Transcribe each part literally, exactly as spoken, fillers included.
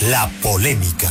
la polémica.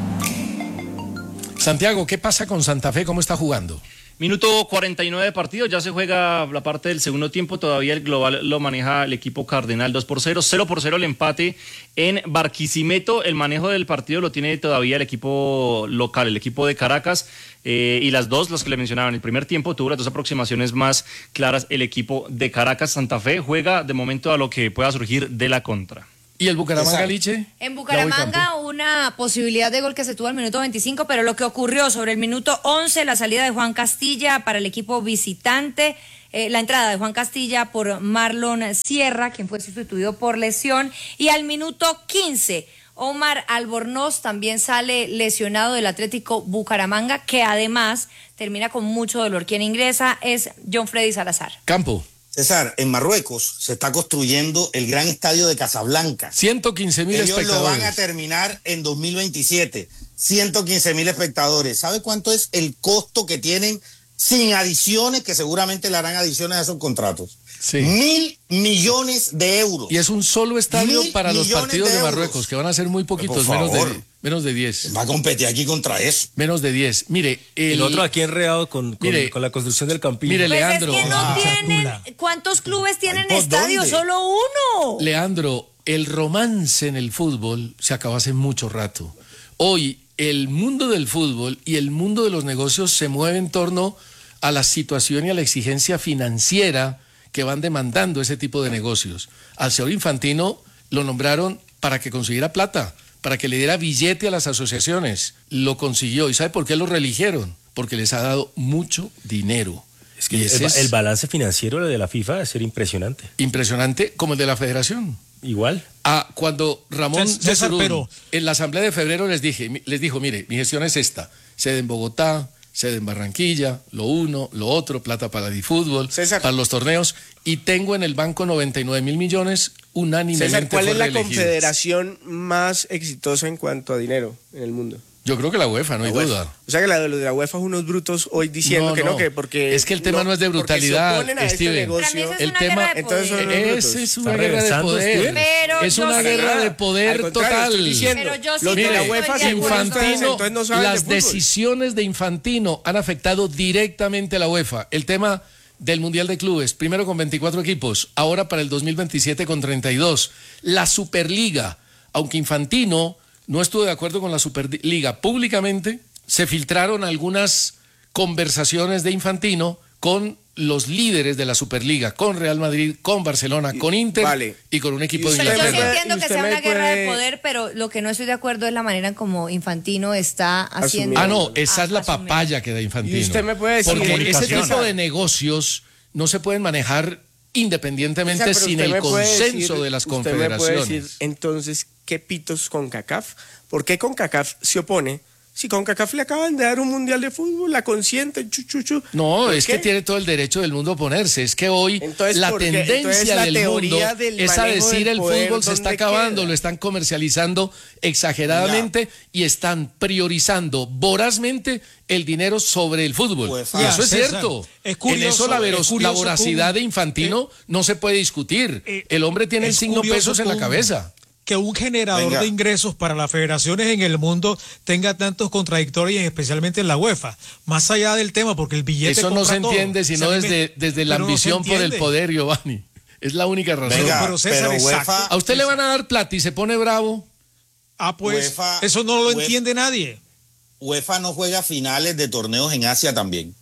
Santiago, ¿qué pasa con Santa Fe? ¿Cómo está jugando? Minuto cuarenta y nueve de partido, ya se juega la parte del segundo tiempo, todavía el global lo maneja el equipo Cardenal dos por cero, cero por cero el empate en Barquisimeto, el manejo del partido lo tiene todavía el equipo local, el equipo de Caracas, eh, y las dos, los que le mencionaban, el primer tiempo tuvo las dos aproximaciones más claras el equipo de Caracas. Santa Fe juega de momento a lo que pueda surgir de la contra. ¿Y el Bucaramanga, Liche? En Bucaramanga una posibilidad de gol que se tuvo al minuto veinticinco, pero lo que ocurrió sobre el minuto once, la salida de Juan Castilla para el equipo visitante, eh, la entrada de Juan Castilla por Marlon Sierra, quien fue sustituido por lesión, y al minuto quince, Omar Albornoz también sale lesionado del Atlético Bucaramanga, que además termina con mucho dolor. Quien ingresa es John Freddy Salazar. Campo. César, en Marruecos se está construyendo el gran estadio de Casablanca. ciento quince mil espectadores. Ellos lo van a terminar en dos mil veintisiete. ciento quince mil espectadores. ¿Sabe cuánto es el costo que tienen sin adiciones, que seguramente le harán adiciones a esos contratos? Sí. Mil millones de euros. Y es un solo estadio Mil para los partidos de, de Marruecos, que van a ser muy poquitos, menos de, menos de diez. Va a competir aquí contra eso. Menos de diez. Mire, el, el otro aquí enredado con, con, mire, con la construcción del Campín. Mire, pues Leandro. Es que no ah, tienen, ¿cuántos clubes tienen estadio? ¿Dónde? Solo uno. Leandro, el romance en el fútbol se acabó hace mucho rato. Hoy el mundo del fútbol y el mundo de los negocios se mueve en torno a la situación y a la exigencia financiera que van demandando ese tipo de negocios. Al señor Infantino lo nombraron para que consiguiera plata, para que le diera billete a las asociaciones. Lo consiguió. ¿Y sabe por qué lo reeligieron? Porque les ha dado mucho dinero. Es que el, es el balance financiero de la FIFA debe ser impresionante. Impresionante, como el de la Federación. Igual. Ah, cuando Ramón César, Yesurún, pero... en la asamblea de febrero les dije, les dijo, mire, mi gestión es esta, sede en Bogotá, sede en Barranquilla, lo uno, lo otro, plata para el fútbol, para los torneos, y tengo en el banco noventa y nueve mil millones unánimemente. César, ¿cuál es la reelegidos. confederación más exitosa en cuanto a dinero en el mundo? Yo creo que la UEFA, no la hay UEFA. duda. O sea que la de los de la UEFA es unos brutos hoy diciendo no, que no, no, que porque... Es que el tema no, no es de brutalidad, porque se oponen a Steven. este negocio. El tema, entonces son unos ese es una Está guerra de poder. Pero es una sé. guerra de poder total. Diciendo, pero yo sí los de la estoy UEFA de se acuerdo. Infantino, entonces no saben las de fútbol. decisiones de Infantino han afectado directamente a la UEFA. El tema del Mundial de Clubes, primero con veinticuatro equipos, ahora para el dos mil veintisiete con treinta y dos. La Superliga, aunque Infantino no estuvo de acuerdo con la Superliga públicamente, se filtraron algunas conversaciones de Infantino con los líderes de la Superliga, con Real Madrid, con Barcelona, con Inter vale. y con un equipo de Pero yo sí Inglaterra. entiendo que usted sea me una guerra puede- de poder, pero lo que no estoy de acuerdo es la manera en como Infantino está haciendo. Ah, no, esa Ah, es la asumiendo. papaya que da Infantino. Y usted me puede decir- Porque ese Comunicación. tipo de negocios no se pueden manejar independientemente César, pero sin usted el me puede consenso decir- de las usted me puede confederaciones. decir, entonces, ¿qué pitos con CONCACAF? ¿Por qué CONCACAF se opone? Si CONCACAF le acaban de dar un mundial de fútbol, la consienten, chu, chu, chu. No, ¿Por es qué? que tiene todo el derecho del mundo a oponerse. Es que hoy Entonces, la ¿por qué? tendencia Entonces, la del mundo teoría del es a manejo decir del el poder, fútbol se está ¿dónde acabando, queda? lo están comercializando exageradamente y están priorizando vorazmente el dinero sobre el fútbol. Pues, y ah, eso es César, cierto. es curioso, en eso la, veros- es curioso la voracidad cómo- de Infantino eh, no se puede discutir. eh, el hombre tiene el es signo curioso pesos en la cómo- cabeza. Que un generador Venga. de ingresos para las federaciones en el mundo tenga tantos contradictorios, especialmente en la UEFA. Más allá del tema, porque el billete Eso no compra se todo. entiende O sea, sino a mí desde, me- desde la pero no se ambición por el entiende. poder, Giovanni. Es la única razón. Venga, pero César, pero exacto. UEFA, A usted le van a dar plata y se pone bravo. Ah, pues UEFA- eso no lo UEFA- entiende nadie. UEFA no juega finales de torneos en Asia también.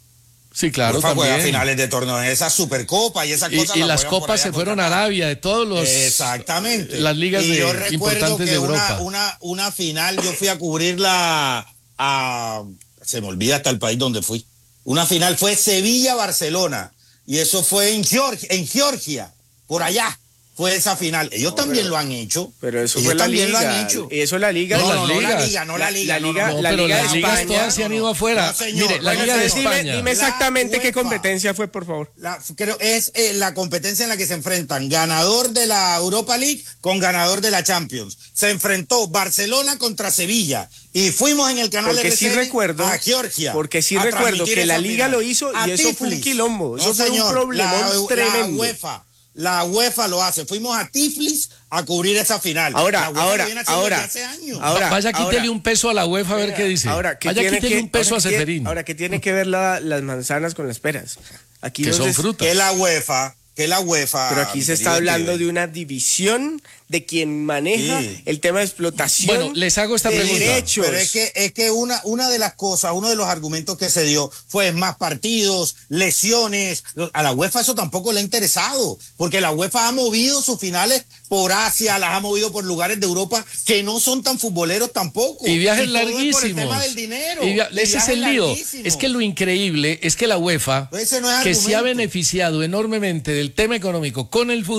Sí, claro, UEFA juega también. finales de torneos, esa Supercopa y esas Y, cosas. y las las juegan por copas allá se con fueron a Qatar. Arabia, de todos los... Exactamente. Las ligas y de- yo recuerdo importantes que de una, Europa. Una, una final, yo fui a cubrirla a... Se me olvida hasta el país donde fui. Una final fue Sevilla-Barcelona. Y eso fue en Georgia, en Georgia, por allá. Fue esa final. Ellos No, también pero- lo han hecho. Pero eso Ellos fue la también liga. lo han hecho. Eso es la liga. No, No, las no, no la ligas. liga, no la liga. La no, liga- no, No, la pero Liga las de ligas España, todas se han ido afuera. No, señor. Mire, la Oiga, Liga de señor, España. Dime, dime exactamente La qué UEFA. competencia fue, por favor. La, creo es eh, la competencia en la que se enfrentan ganador de la Europa League con ganador de la Champions. Se enfrentó Barcelona contra Sevilla y fuimos en el canal Porque R C N sí recuerdo, a Georgia. porque sí a recuerdo transmitir que la esa liga final. lo hizo y A eso fue un Tiflis. quilombo, eso fue un señor, problemón la, tremendo. La UEFA, la UEFA lo hace. Fuimos a Tiflis a cubrir esa final. Ahora, la UEFA ahora, lo viene haciendo ahora, desde hace años. ahora, Vaya, quítele ahora. un peso a la UEFA a ver Venga, qué dice. Ahora, ¿qué Vaya, tiene quítele que- un peso ahora a que tiene- Ceferín. Ahora, ¿qué tiene que ver la- las manzanas con las peras? Aquí Que no son se- frutas. Que la UEFA, que la UEFA. Pero aquí mi se está querido hablando Steven. de una división de quien maneja Sí. el tema de explotación. Bueno, les hago esta de pregunta. derechos. Pero es que, es que una, una de las cosas, uno de los argumentos que se dio fue más partidos, lesiones. A la UEFA eso tampoco le ha interesado, porque la UEFA ha movido sus finales por Asia, las ha movido por lugares de Europa que no son tan futboleros tampoco. Y viajes todo es larguísimos. por el tema del dinero. Y via- Y ese es viajes el lío. larguísimos. Es que lo increíble es que la UEFA, Ese no es que se ha argumento. beneficiado enormemente del tema económico con el fútbol,